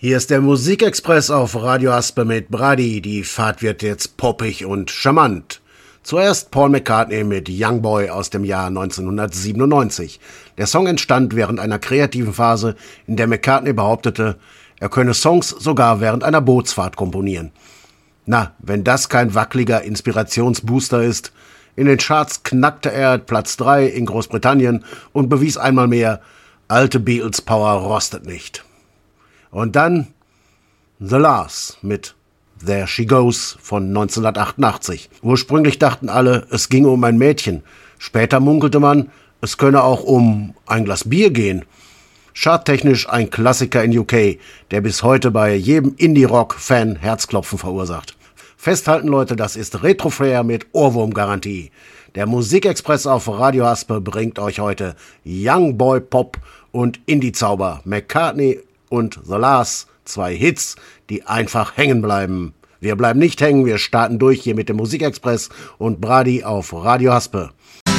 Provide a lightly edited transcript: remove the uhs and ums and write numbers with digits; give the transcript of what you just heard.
Hier ist der Musikexpress auf Radio Aspe mit Brady. Die Fahrt wird jetzt poppig und charmant. Zuerst Paul McCartney mit Young Boy aus dem Jahr 1997. Der Song entstand während einer kreativen Phase, in der McCartney behauptete, er könne Songs sogar während einer Bootsfahrt komponieren. Na, wenn das kein wackeliger Inspirationsbooster ist. In den Charts knackte er Platz 3 in Großbritannien und bewies einmal mehr, alte Beatles-Power rostet nicht. Und dann The La's mit There She Goes von 1988. Ursprünglich dachten alle, es ginge um ein Mädchen. Später munkelte man, es könne auch um ein Glas Bier gehen. Charttechnisch ein Klassiker in UK, der bis heute bei jedem Indie-Rock-Fan Herzklopfen verursacht. Festhalten, Leute, das ist Retro-Flair mit Ohrwurm-Garantie. Der Musikexpress auf Radio Aspe bringt euch heute Young Boy Pop und Indie-Zauber. McCartney und The La's, 2 Hits, die einfach hängen bleiben. Wir bleiben nicht hängen, wir starten durch hier mit dem Musikexpress und Brady auf Radio Aspe.